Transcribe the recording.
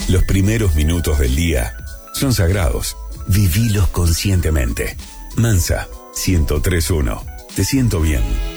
Los primeros minutos del día son sagrados. Vivilos conscientemente. Mansa, 103.1. Te siento bien.